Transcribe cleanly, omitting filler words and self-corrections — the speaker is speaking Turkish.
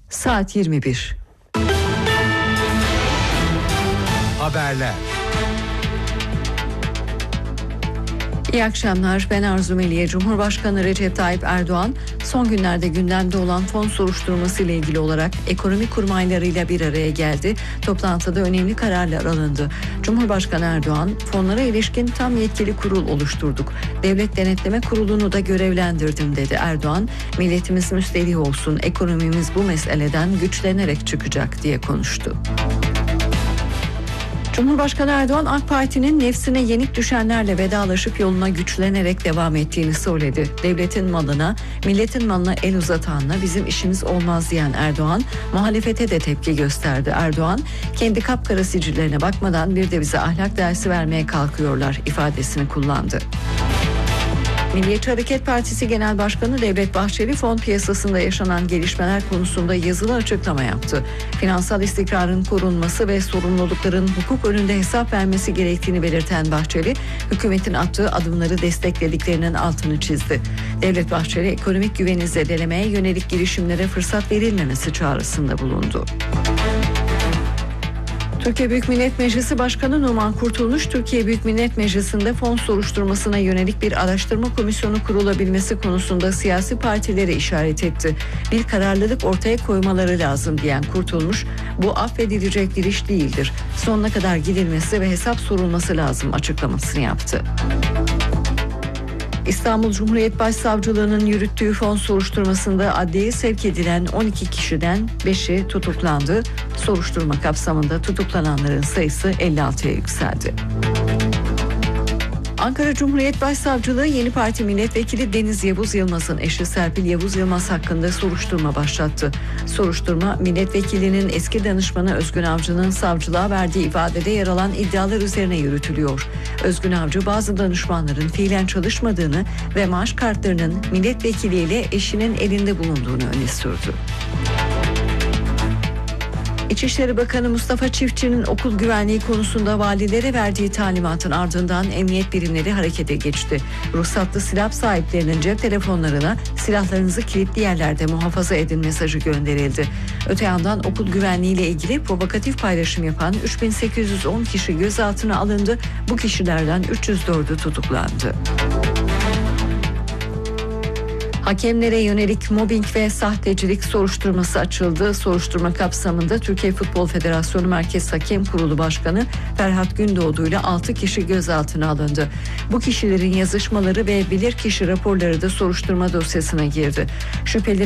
Saat 21. Haberler. İyi akşamlar. Ben Arzu Meliye. Cumhurbaşkanı Recep Tayyip Erdoğan son günlerde gündemde olan fon soruşturması ile ilgili olarak ekonomi kurmaylarıyla bir araya geldi. Toplantıda önemli kararlar alındı. Cumhurbaşkanı Erdoğan, fonlara ilişkin tam yetkili kurul oluşturduk. Devlet Denetleme Kurulu'nu da görevlendirdim dedi. Erdoğan, milletimiz müsterih olsun, ekonomimiz bu meseleden güçlenerek çıkacak diye konuştu. Cumhurbaşkanı Erdoğan, AK Parti'nin nefsine yenik düşenlerle vedalaşıp yoluna güçlenerek devam ettiğini söyledi. Devletin malına, milletin malına el uzatanla bizim işimiz olmaz diyen Erdoğan, muhalefete de tepki gösterdi. Erdoğan, kendi kapkara sicillerine bakmadan bir de bize ahlak dersi vermeye kalkıyorlar ifadesini kullandı. Milliyetçi Hareket Partisi Genel Başkanı Devlet Bahçeli, fon piyasasında yaşanan gelişmeler konusunda yazılı açıklama yaptı. Finansal istikrarın korunması ve sorumlulukların hukuk önünde hesap vermesi gerektiğini belirten Bahçeli, hükümetin attığı adımları desteklediklerinin altını çizdi. Devlet Bahçeli, ekonomik güveni zedelemeye yönelik girişimlere fırsat verilmemesi çağrısında bulundu. Türkiye Büyük Millet Meclisi Başkanı Numan Kurtulmuş, Türkiye Büyük Millet Meclisi'nde fon soruşturmasına yönelik bir araştırma komisyonu kurulabilmesi konusunda siyasi partilere işaret etti. Bir kararlılık ortaya koymaları lazım diyen Kurtulmuş, bu affedilecek bir iş değildir. Sonuna kadar gidilmesi ve hesap sorulması lazım açıklamasını yaptı. İstanbul Cumhuriyet Başsavcılığı'nın yürüttüğü fon soruşturmasında adliyeye sevk edilen 12 kişiden 5'i tutuklandı. Soruşturma kapsamında tutuklananların sayısı 56'ya yükseldi. Ankara Cumhuriyet Başsavcılığı Yeni Parti Milletvekili Deniz Yavuz Yılmaz'ın eşi Serpil Yavuz Yılmaz hakkında soruşturma başlattı. Soruşturma, milletvekilinin eski danışmanı Özgün Avcı'nın savcılığa verdiği ifadede yer alan iddialar üzerine yürütülüyor. Özgün Avcı, bazı danışmanların fiilen çalışmadığını ve maaş kartlarının milletvekiliyle eşinin elinde bulunduğunu öne sürdü. İçişleri Bakanı Mustafa Çiftçi'nin okul güvenliği konusunda valilere verdiği talimatın ardından emniyet birimleri harekete geçti. Ruhsatlı silah sahiplerinin cep telefonlarına silahlarınızı kilitli yerlerde muhafaza edin mesajı gönderildi. Öte yandan okul güvenliğiyle ilgili provokatif paylaşım yapan 3810 kişi gözaltına alındı. Bu kişilerden 304'ü tutuklandı. Hakemlere yönelik mobbing ve sahtecilik soruşturması açıldı. Soruşturma kapsamında Türkiye Futbol Federasyonu Merkez Hakem Kurulu Başkanı Ferhat Gündoğdu ile 6 kişi gözaltına alındı. Bu kişilerin yazışmaları ve bilirkişi raporları da soruşturma dosyasına girdi. Şüpheli